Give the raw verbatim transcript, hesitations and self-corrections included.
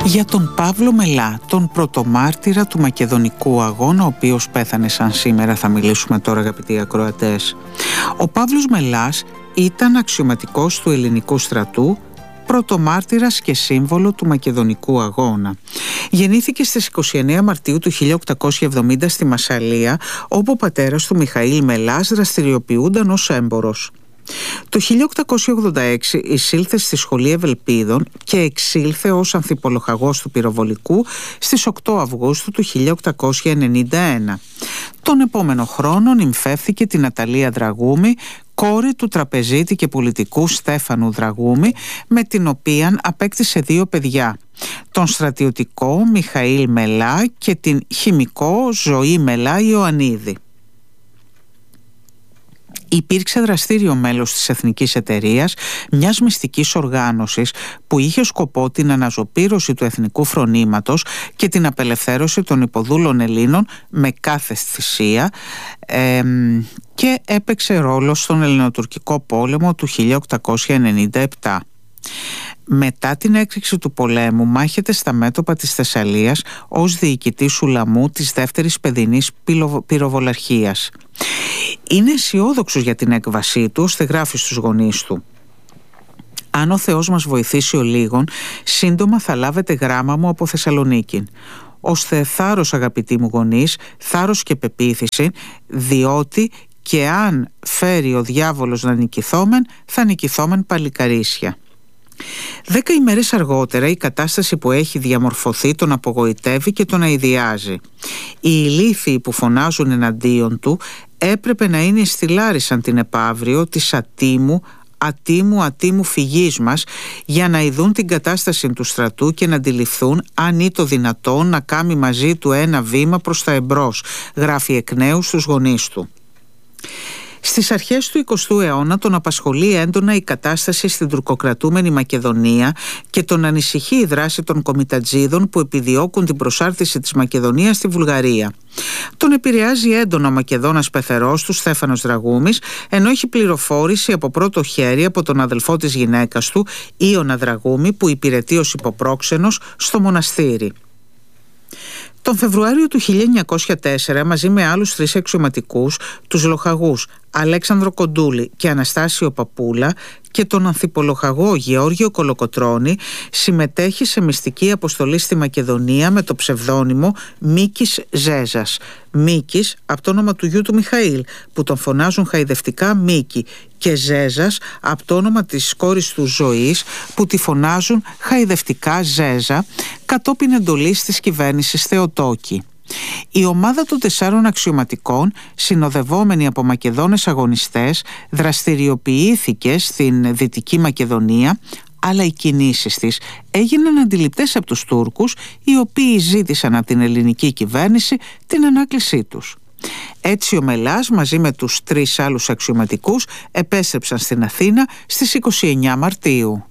Για τον Παύλο Μελά, τον πρωτομάρτυρα του Μακεδονικού Αγώνα, ο οποίος πέθανε σαν σήμερα, θα μιλήσουμε τώρα, αγαπητοί ακροατές. Ο Παύλος Μελάς ήταν αξιωματικός του ελληνικού στρατού, πρωτομάρτυρας και σύμβολο του Μακεδονικού Αγώνα. Γεννήθηκε στις είκοσι εννέα Μαρτίου του χίλια οκτακόσια εβδομήντα στη Μασσαλία, όπου ο πατέρας του Μιχαήλ Μελάς δραστηριοποιούνταν ως έμπορος. Το χίλια οκτακόσια ογδόντα έξι εισήλθε στη Σχολή Ευελπίδων και εξήλθε ως ανθιπολοχαγός του πυροβολικού στις οκτώ Αυγούστου του χίλια οκτακόσια ενενήντα ένα. Τον επόμενο χρόνο νυμφεύθηκε την Αταλία Δραγούμη, κόρη του τραπεζίτη και πολιτικού Στέφανου Δραγούμη, με την οποία απέκτησε δύο παιδιά, τον στρατιωτικό Μιχαήλ Μελά και την χημικό Ζωή Μελά Ιωαννίδη. Υπήρξε δραστήριο μέλος της Εθνικής Εταιρείας, μιας μυστικής οργάνωσης που είχε σκοπό την αναζωπήρωση του εθνικού φρονήματος και την απελευθέρωση των υποδούλων Ελλήνων με κάθε θυσία, ε, και έπαιξε ρόλο στον Ελληνοτουρκικό πόλεμο του χίλια οκτακόσια ενενήντα επτά. Μετά την έκρηξη του πολέμου μάχεται στα μέτωπα της Θεσσαλίας ως διοικητής Σουλαμού της δεύτερης παιδινής πυροβολαρχίας. Είναι αισιόδοξος για την έκβασή του, ώστε γράφει στους γονείς του: «Αν ο Θεός μας βοηθήσει ο λίγον, σύντομα θα λάβετε γράμμα μου από Θεσσαλονίκη. Ώστε θάρρος, αγαπητοί μου γονείς, θάρρος και πεποίθηση, διότι και αν φέρει ο διάβολος να νικηθόμεν, θα νικηθόμεν παλικαρίσια». Δέκα ημέρες αργότερα η κατάσταση που έχει διαμορφωθεί τον απογοητεύει και τον αηδιάζει. Οι ηλίθιοι που φωνάζουν εναντίον του έπρεπε να είναι στη Λάρισαν την επαύριο της ατίμου, ατίμου, ατίμου φυγής μας, για να ειδούν την κατάσταση του στρατού και να αντιληφθούν αν είναι το δυνατόν να κάνει μαζί του ένα βήμα προς τα εμπρός, γράφει εκ νέου στους γονείς του. Στις αρχές του εικοστού αιώνα τον απασχολεί έντονα η κατάσταση στην τουρκοκρατούμενη Μακεδονία και τον ανησυχεί η δράση των κομιτατζίδων που επιδιώκουν την προσάρτηση της Μακεδονίας στη Βουλγαρία. Τον επηρεάζει έντονα ο Μακεδόνας πεθερός του Στέφανος Δραγούμης, ενώ έχει πληροφόρηση από πρώτο χέρι από τον αδελφό της γυναίκας του, Ιωνα Δραγούμη, που υπηρετεί ως υποπρόξενος στο μοναστήρι. Τον Φεβρουάριο του χίλια εννιακόσια τέσσερα, μαζί με άλλους τρεις αξιωματικούς, τους λοχαγούς Αλέξανδρο Κοντούλη και Αναστάσιο Παπούλα και τον ανθιπολοχαγό Γεώργιο Κολοκοτρώνη, συμμετέχει σε μυστική αποστολή στη Μακεδονία με το ψευδόνυμο Μίκης Ζέζας. Μίκης από το όνομα του γιου του Μιχαήλ, που τον φωνάζουν χαϊδευτικά Μίκη, και Ζέζας από το όνομα της κόρης του Ζωής, που τη φωνάζουν χαϊδευτικά Ζέζα, κατόπιν εντολής της κυβέρνησης Θεοτόκη. Η ομάδα των τεσσάρων αξιωματικών, συνοδευόμενη από Μακεδόνες αγωνιστές, δραστηριοποιήθηκε στην Δυτική Μακεδονία, αλλά οι κινήσεις της έγιναν αντιληπτές από τους Τούρκους, οι οποίοι ζήτησαν από την ελληνική κυβέρνηση την ανάκλησή τους. Έτσι ο Μελάς μαζί με τους τρεις άλλους αξιωματικούς επέστρεψαν στην Αθήνα στις είκοσι εννέα Μαρτίου.